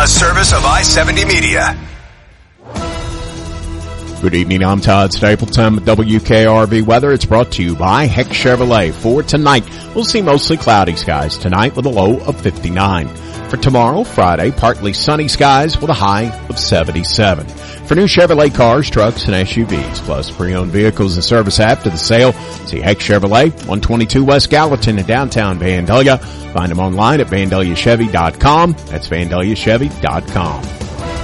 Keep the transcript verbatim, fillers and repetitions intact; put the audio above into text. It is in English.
A service of I seventy Media. Good evening, I'm Todd Stapleton with W K R V Weather. It's brought to you by Heck Chevrolet. For tonight, we'll see mostly cloudy skies tonight with a low of fifty-nine. For tomorrow, Friday, partly sunny skies with a high of seventy-seven. For new Chevrolet cars, trucks, and S U Vs, plus pre-owned vehicles and service after the sale, see Heck Chevrolet, one twenty-two West Gallatin in downtown Vandalia. Find them online at vandalia chevy dot com. That's vandalia chevy dot com.